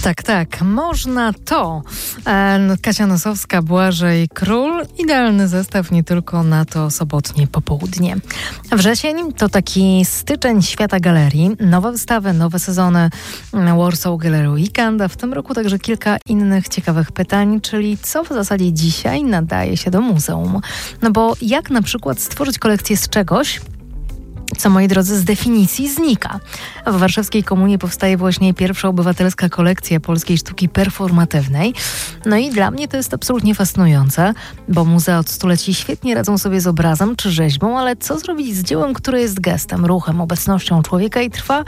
Tak, można to. Kasia Nosowska, Błażej Król. Idealny zestaw nie tylko na to sobotnie popołudnie. Wrzesień to taki styczeń świata galerii. Nowe wystawy, nowe sezony Warsaw Gallery Weekend, a w tym roku także kilka innych ciekawych pytań, czyli co w zasadzie dzisiaj nadaje się do muzeum. No bo jak na przykład stworzyć kolekcję z czegoś, co, moi drodzy, z definicji znika. W warszawskiej Komunie powstaje właśnie pierwsza obywatelska kolekcja polskiej sztuki performatywnej. No i dla mnie to jest absolutnie fascynujące, bo muzea od stuleci świetnie radzą sobie z obrazem czy rzeźbą, ale co zrobić z dziełem, które jest gestem, ruchem, obecnością człowieka i trwa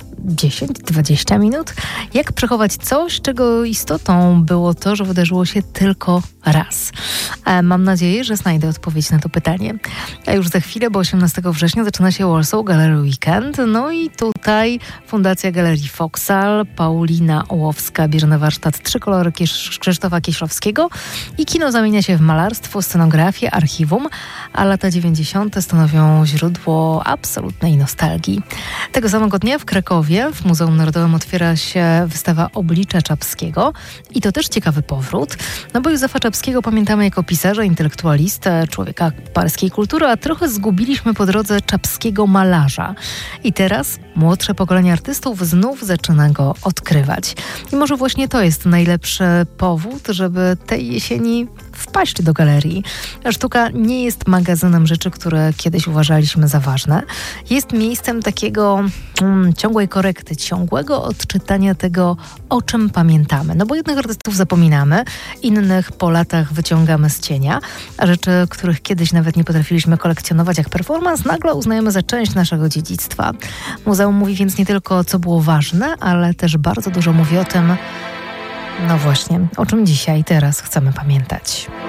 10-20 minut? Jak przechować coś, czego istotą było to, że wydarzyło się tylko raz? Mam nadzieję, że znajdę odpowiedź na to pytanie. A już za chwilę, bo 18 września zaczyna się Warsaw Gallery Weekend. No i tutaj Fundacja Galerii Foksal, Paulina Ołowska bierze na warsztat 3 kolory Krzysztofa Kieślowskiego i kino zamienia się w malarstwo, scenografię, archiwum, a lata 90. stanowią źródło absolutnej nostalgii. Tego samego dnia w Krakowie w Muzeum Narodowym otwiera się wystawa Oblicza Czapskiego i to też ciekawy powrót, no bo Józefa Czapskiego pamiętamy jako pisarza, intelektualistę, człowieka paryskiej kultury, a trochę zgubiliśmy po drodze czapskiego malarza. I teraz młodsze pokolenie artystów znów zaczyna go odkrywać. I może właśnie to jest najlepszy powód, żeby tej jesieni wpaść do galerii. Sztuka nie jest magazynem rzeczy, które kiedyś uważaliśmy za ważne. Jest miejscem takiego ciągłej korekty, ciągłego odczytania tego, o czym pamiętamy. No bo jednych artystów zapominamy, innych po latach wyciągamy z cienia, a rzeczy, których kiedyś nawet nie potrafiliśmy kolekcjonować jak performance, nagle uznajemy za część naszego dziedzictwa. Muzeum mówi więc nie tylko, co było ważne, ale też bardzo dużo mówi o tym, no właśnie, o czym dzisiaj, teraz chcemy pamiętać.